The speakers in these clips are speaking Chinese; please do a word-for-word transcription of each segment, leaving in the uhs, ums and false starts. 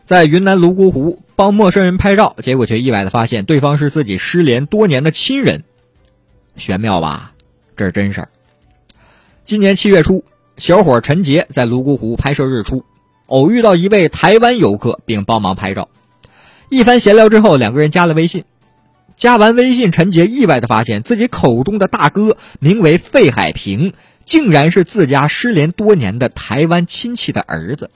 在云南泸沽湖帮陌生人拍照，结果却意外的发现对方是自己失联多年的亲人。玄妙吧？这是真事儿。今年七月初，小伙陈杰在泸沽湖拍摄日出，偶遇到一位台湾游客并帮忙拍照。一番闲聊之后，两个人加了微信。加完微信，陈杰意外的发现自己口中的大哥名为费海平，竟然是自家失联多年的台湾亲戚的儿子。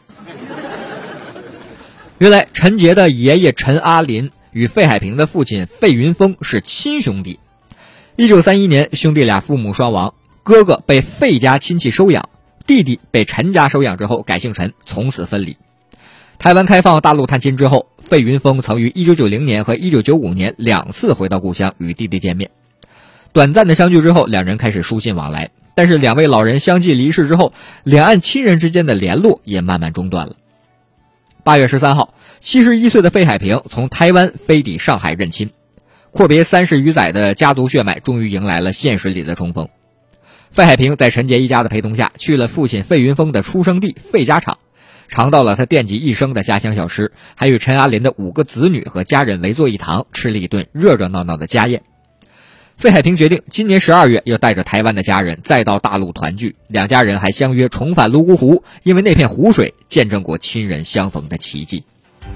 原来陈杰的爷爷陈阿林与费海平的父亲费云峰是亲兄弟。一九三一年，兄弟俩父母双亡，哥哥被费家亲戚收养，弟弟被陈家收养之后改姓陈，从此分离。台湾开放大陆探亲之后，费云峰曾于一九九零年和一九九五年两次回到故乡与弟弟见面。短暂的相聚之后，两人开始书信往来，但是两位老人相继离世之后，两岸亲人之间的联络也慢慢中断了。八月十三号，七十一岁的费海平从台湾飞抵上海认亲，阔别三十余载的家族血脉终于迎来了现实里的重逢。费海平在陈杰一家的陪同下，去了父亲费云峰的出生地费家场，尝到了他惦记一生的家乡小吃，还与陈阿林的五个子女和家人围坐一堂，吃了一顿热热闹闹的家宴。费海平决定今年十二月要带着台湾的家人再到大陆团聚，两家人还相约重返泸沽湖，因为那片湖水见证过亲人相逢的奇迹。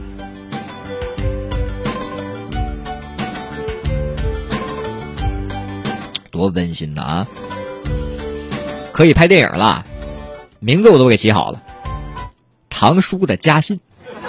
多温馨呐啊！可以拍电影了，名字我都给起好了，唐叔的家信。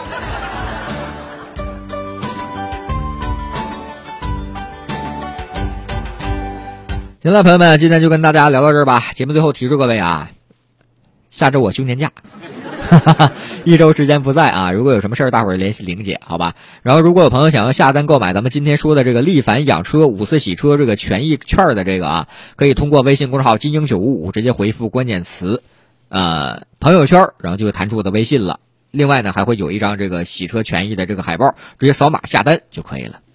行了，朋友们，今天就跟大家聊到这儿吧。节目最后提示各位啊，下周我休年假，一周时间不在啊。如果有什么事儿，大伙儿联系玲姐，好吧。然后如果有朋友想要下单购买咱们今天说的这个力帆养车五次洗车这个权益券的这个啊，可以通过微信公众号金鹰九五五直接回复关键词呃朋友圈，然后就会弹出我的微信了。另外呢，还会有一张这个洗车权益的这个海报，直接扫码下单就可以了。